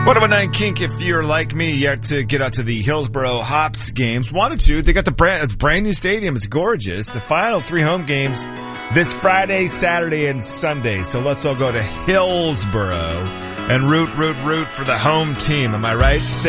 101.9 Kink, if you're like me, yet to get out to the Hillsboro Hops games. Wanted to. They got the brand new stadium. It's gorgeous. The final 3 home games this Friday, Saturday, and Sunday. So let's all go to Hillsboro and root for the home team. Am I right?